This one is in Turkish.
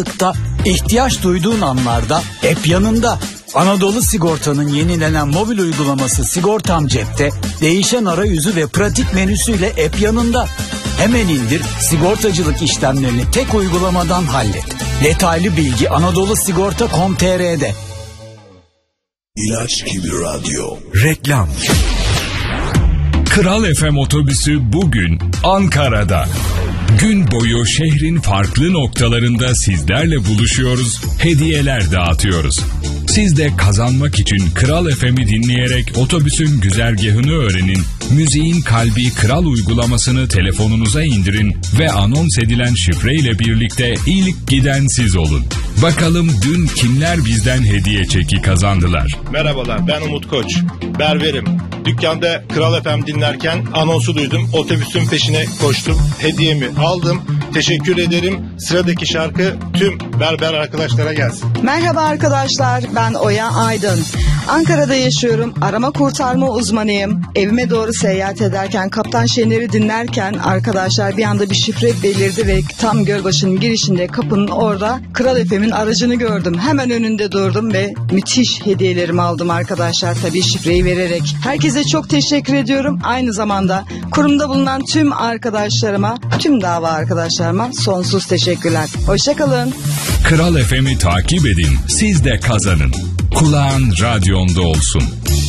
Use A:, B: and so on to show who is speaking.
A: ihtiyaç duyduğun anlarda hep yanında. Anadolu Sigorta'nın yenilenen mobil uygulaması Sigortam Cep'te değişen arayüzü ve pratik menüsüyle hep yanında. Hemen indir, sigortacılık işlemlerini tek uygulamadan hallet. Detaylı bilgi anadolusigorta.com.tr'de.
B: İlaç gibi radyo.
C: Reklam. Kral FM otobüsü bugün Ankara'da. Gün boyu şehrin farklı noktalarında sizlerle buluşuyoruz, hediyeler dağıtıyoruz. Siz de kazanmak için Kral FM'i dinleyerek otobüsün güzergahını öğrenin, müziğin kalbi Kral uygulamasını telefonunuza indirin ve anons edilen şifreyle birlikte ilk giden siz olun. Bakalım dün kimler bizden hediye çeki kazandılar?
D: Merhabalar, ben Umut Koç, berberim. Dükkanda Kral FM dinlerken anonsu duydum. Otobüsün peşine koştum. Hediyemi aldım. Teşekkür ederim. Sıradaki şarkı tüm berber arkadaşlara gelsin.
E: Merhaba arkadaşlar, ben Oya Aydın. Ankara'da yaşıyorum. Arama kurtarma uzmanıyım. Evime doğru seyahat ederken Kaptan Şener'i dinlerken arkadaşlar bir anda bir şifre belirdi ve tam Gölbaşı'nın girişinde kapının orada Kral FM'in aracını gördüm. Hemen önünde durdum ve müthiş hediyelerimi aldım arkadaşlar. Tabii şifreyi vererek. Herkese çok teşekkür ediyorum. Aynı zamanda kurumda bulunan tüm arkadaşlarıma, tüm dava arkadaşlarıma sonsuz teşekkürler. Hoşçakalın.
C: Kral FM'i takip edin, siz de kazanın. Kulağın radyonda olsun.